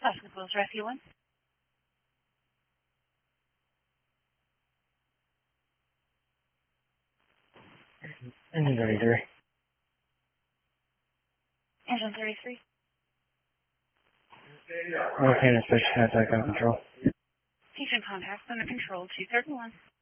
Oscar Blues Rescue 1. Engine 33. Engine 33. Volcano station has that kind of control. Station contacts under control 231.